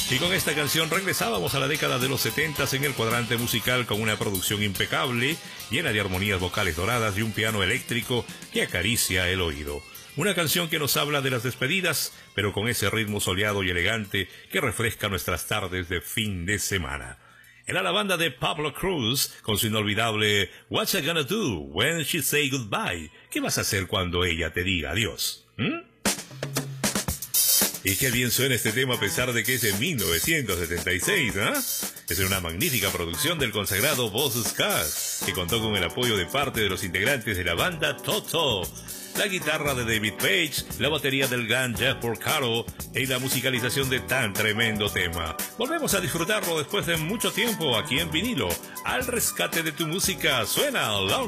Y con esta canción regresábamos a la década de los 70 en el cuadrante musical con una producción impecable, llena de armonías vocales doradas y un piano eléctrico que acaricia el oído. Una canción que nos habla de las despedidas, pero con ese ritmo soleado y elegante que refresca nuestras tardes de fin de semana. Era la banda de Pablo Cruz con su inolvidable What You Gonna Do When She Say Goodbye. ¿Qué vas a hacer cuando ella te diga adiós? Y qué bien suena este tema a pesar de que es de 1976, ¿ah? Es una magnífica producción del consagrado Boz Scaggs, que contó con el apoyo de parte de los integrantes de la banda Toto, la guitarra de David Page, la batería del gran Jeff Porcaro y la musicalización de tan tremendo tema. Volvemos a disfrutarlo después de mucho tiempo aquí en vinilo. Al rescate de tu música suena Long